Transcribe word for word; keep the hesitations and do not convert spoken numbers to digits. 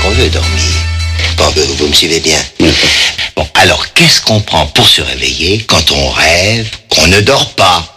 qu'on veut dormir. Bon, vous, vous me suivez bien. Bon, alors qu'est-ce qu'on prend pour se réveiller quand on rêve qu'on ne dort pas?